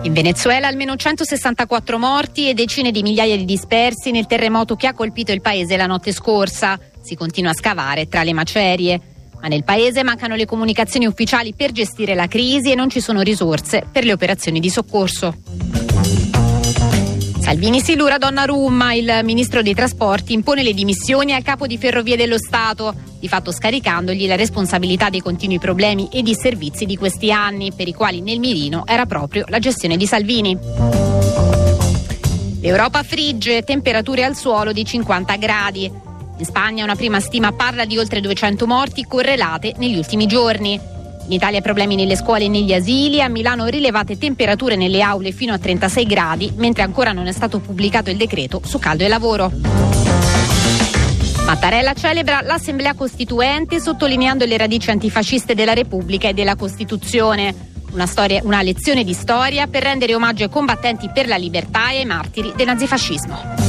In Venezuela almeno 164 morti e decine di migliaia di dispersi nel terremoto che ha colpito il paese la notte scorsa. Si continua a scavare tra le macerie. Ma nel paese mancano le comunicazioni ufficiali per gestire la crisi e non ci sono risorse per le operazioni di soccorso. Salvini silura Donnarumma, il ministro dei trasporti impone le dimissioni al capo di Ferrovie dello Stato, di fatto scaricandogli la responsabilità dei continui problemi e disservizi di questi anni, per i quali nel mirino era proprio la gestione di Salvini. L'Europa frigge, temperature al suolo di 50 gradi. In Spagna una prima stima parla di oltre 200 morti correlate negli ultimi giorni. In Italia problemi nelle scuole e negli asili, a Milano rilevate temperature nelle aule fino a 36 gradi, mentre ancora non è stato pubblicato il decreto su caldo e lavoro. Mattarella celebra l'Assemblea Costituente sottolineando le radici antifasciste della Repubblica e della Costituzione. Una lezione di storia per rendere omaggio ai combattenti per la libertà e ai martiri del nazifascismo.